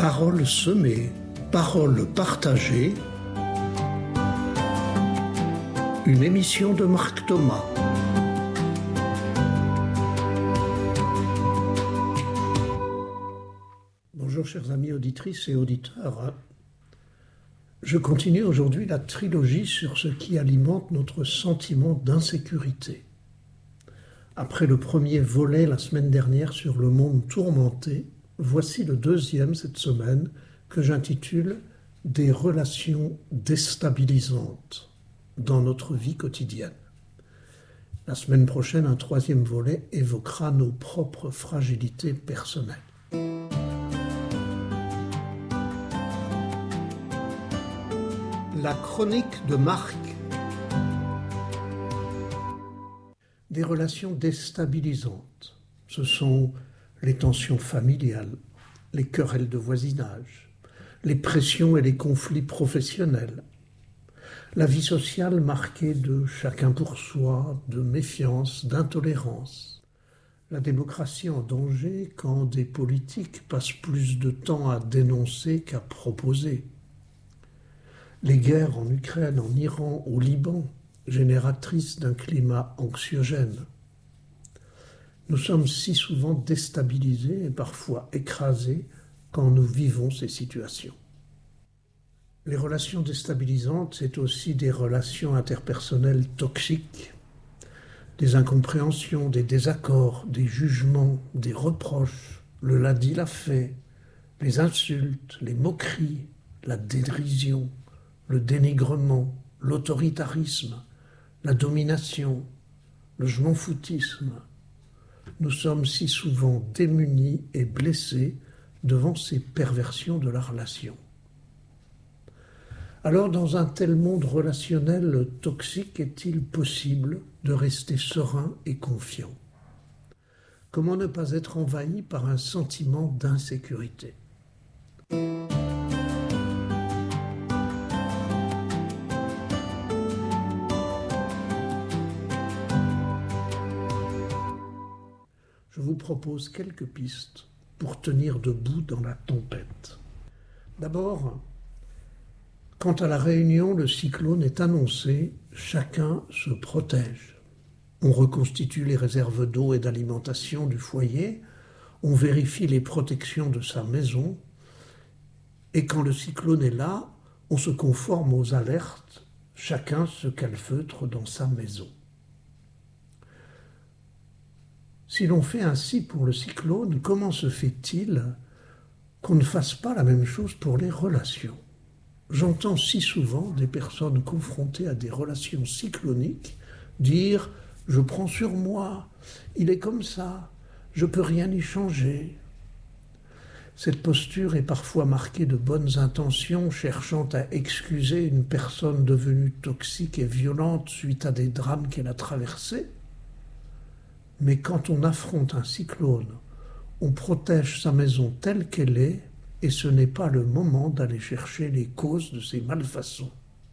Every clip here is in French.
Paroles semées, paroles partagées. Une émission de Marc Thomas. Bonjour chers amis auditrices et auditeurs. Je continue aujourd'hui la trilogie sur ce qui alimente notre sentiment d'insécurité. Après le premier volet la semaine dernière sur le monde tourmenté, voici le deuxième cette semaine que j'intitule « Des relations déstabilisantes » dans notre vie quotidienne. La semaine prochaine, un troisième volet évoquera nos propres fragilités personnelles. La chronique de Marc. Des relations déstabilisantes. Ce sont les tensions familiales, les querelles de voisinage, les pressions et les conflits professionnels, la vie sociale marquée de chacun pour soi, de méfiance, d'intolérance, la démocratie en danger quand des politiques passent plus de temps à dénoncer qu'à proposer, les guerres en Ukraine, en Iran, au Liban, génératrices d'un climat anxiogène. Nous sommes si souvent déstabilisés et parfois écrasés quand nous vivons ces situations. Les relations déstabilisantes, c'est aussi des relations interpersonnelles toxiques, des incompréhensions, des désaccords, des jugements, des reproches, le l'a dit, l'a fait, les insultes, les moqueries, la dérision, le dénigrement, l'autoritarisme, la domination, le je m'en foutisme. Nous sommes si souvent démunis et blessés devant ces perversions de la relation. Alors, dans un tel monde relationnel toxique, est-il possible de rester serein et confiant? Comment ne pas être envahi par un sentiment d'insécurité? Je vous propose quelques pistes pour tenir debout dans la tempête. D'abord, quand à la Réunion le cyclone est annoncé, chacun se protège. On reconstitue les réserves d'eau et d'alimentation du foyer, on vérifie les protections de sa maison, et quand le cyclone est là, on se conforme aux alertes, chacun se calfeutre dans sa maison. Si l'on fait ainsi pour le cyclone, comment se fait-il qu'on ne fasse pas la même chose pour les relations? J'entends si souvent des personnes confrontées à des relations cycloniques dire « je prends sur moi, il est comme ça, je ne peux rien y changer ». Cette posture est parfois marquée de bonnes intentions, cherchant à excuser une personne devenue toxique et violente suite à des drames qu'elle a traversés. Mais quand on affronte un cyclone, on protège sa maison telle qu'elle est et ce n'est pas le moment d'aller chercher les causes de ces malfaçons.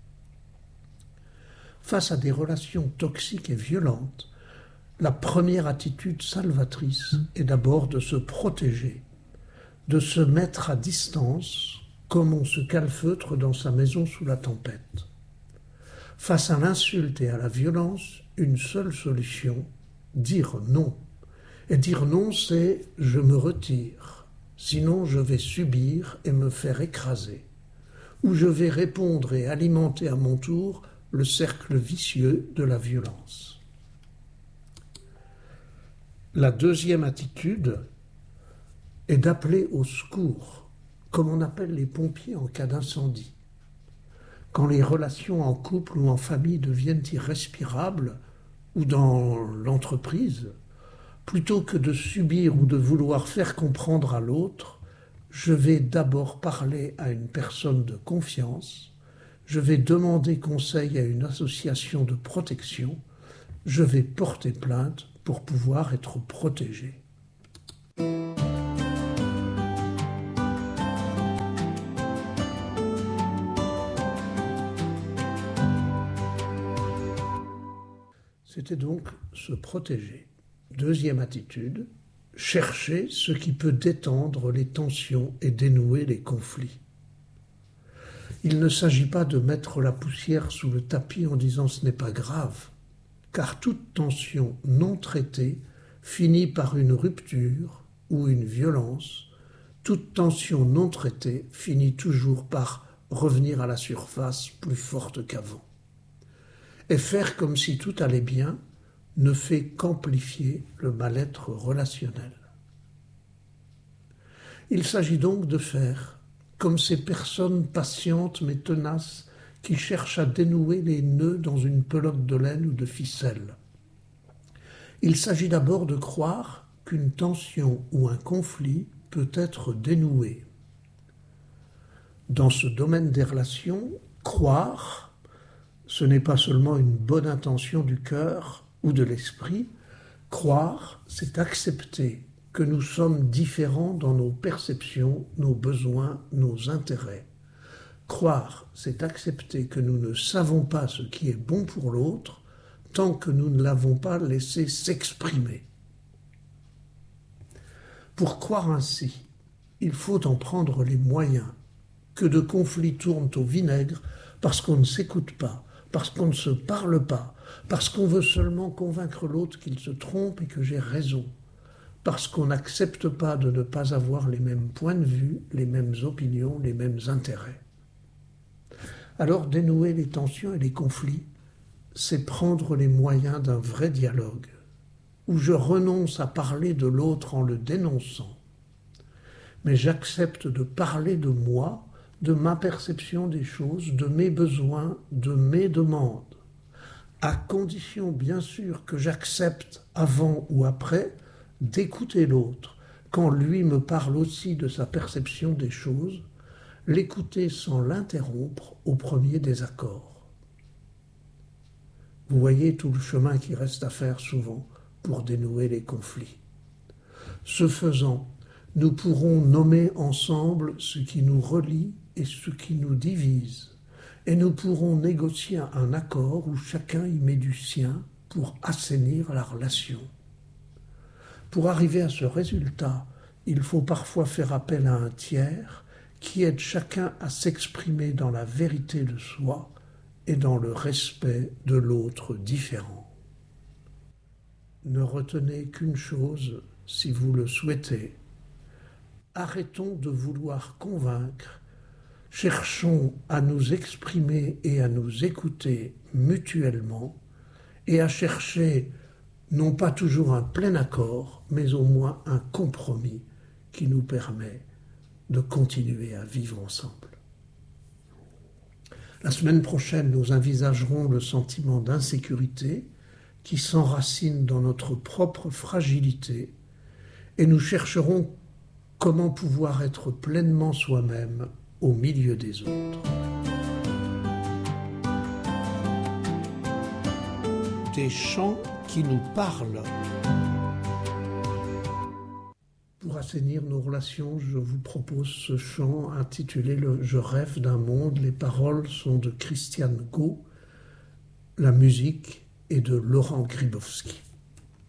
Face à des relations toxiques et violentes, la première attitude salvatrice est d'abord de se protéger, de se mettre à distance comme on se calfeutre dans sa maison sous la tempête. Face à l'insulte et à la violence, une seule solution: dire non. Et dire non, c'est « je me retire ». Sinon, je vais subir et me faire écraser. Ou je vais répondre et alimenter à mon tour le cercle vicieux de la violence. La deuxième attitude est d'appeler au secours, comme on appelle les pompiers en cas d'incendie. Quand les relations en couple ou en famille deviennent irrespirables, ou dans l'entreprise, plutôt que de subir ou de vouloir faire comprendre à l'autre, je vais d'abord parler à une personne de confiance, je vais demander conseil à une association de protection, je vais porter plainte pour pouvoir être protégé. C'était donc se protéger. Deuxième attitude, chercher ce qui peut détendre les tensions et dénouer les conflits. Il ne s'agit pas de mettre la poussière sous le tapis en disant ce n'est pas grave, car toute tension non traitée finit par une rupture ou une violence. Toute tension non traitée finit toujours par revenir à la surface plus forte qu'avant. Et faire comme si tout allait bien ne fait qu'amplifier le mal-être relationnel. Il s'agit donc de faire comme ces personnes patientes mais tenaces qui cherchent à dénouer les nœuds dans une pelote de laine ou de ficelle. Il s'agit d'abord de croire qu'une tension ou un conflit peut être dénoué. Dans ce domaine des relations, croire, ce n'est pas seulement une bonne intention du cœur ou de l'esprit. Croire, c'est accepter que nous sommes différents dans nos perceptions, nos besoins, nos intérêts. Croire, c'est accepter que nous ne savons pas ce qui est bon pour l'autre tant que nous ne l'avons pas laissé s'exprimer. Pour croire ainsi, il faut en prendre les moyens. Que de conflits tournent au vinaigre parce qu'on ne s'écoute pas, parce qu'on ne se parle pas, parce qu'on veut seulement convaincre l'autre qu'il se trompe et que j'ai raison, parce qu'on n'accepte pas de ne pas avoir les mêmes points de vue, les mêmes opinions, les mêmes intérêts. Alors dénouer les tensions et les conflits, c'est prendre les moyens d'un vrai dialogue, où je renonce à parler de l'autre en le dénonçant, mais j'accepte de parler de moi, de ma perception des choses, de mes besoins, de mes demandes, à condition bien sûr que j'accepte avant ou après d'écouter l'autre quand lui me parle aussi de sa perception des choses, l'écouter sans l'interrompre au premier désaccord. Vous voyez tout le chemin qui reste à faire souvent pour dénouer les conflits. Ce faisant, nous pourrons nommer ensemble ce qui nous relie et ce qui nous divise, et nous pourrons négocier un accord où chacun y met du sien pour assainir la relation. Pour arriver à ce résultat, il faut parfois faire appel à un tiers qui aide chacun à s'exprimer dans la vérité de soi et dans le respect de l'autre différent. Ne retenez qu'une chose si vous le souhaitez. Arrêtons de vouloir convaincre, cherchons à nous exprimer et à nous écouter mutuellement et à chercher non pas toujours un plein accord, mais au moins un compromis qui nous permet de continuer à vivre ensemble. La semaine prochaine, nous envisagerons le sentiment d'insécurité qui s'enracine dans notre propre fragilité et nous chercherons comment pouvoir être pleinement soi-même au milieu des autres. Des chants qui nous parlent. Pour assainir nos relations, je vous propose ce chant intitulé « Je rêve d'un monde ». Les paroles sont de Christiane Gau, la musique est de Laurent Gribowski.